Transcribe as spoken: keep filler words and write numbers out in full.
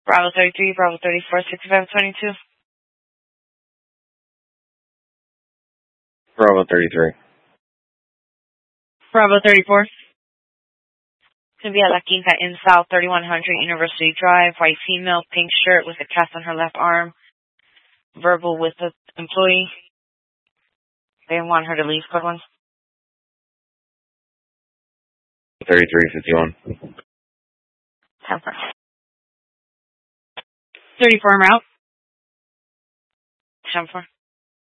Bravo thirty-three, Bravo thirty-four, sixty-five twenty-two. Bravo thirty-three. Bravo thirty-four. To be at La Quinta in South, thirty-one hundred University Drive. White female, pink shirt with a cast on her left arm. Verbal with the employee. They want her to leave, code one. thirty-three fifty-one. ten four. thirty-four, I'm out. ten four.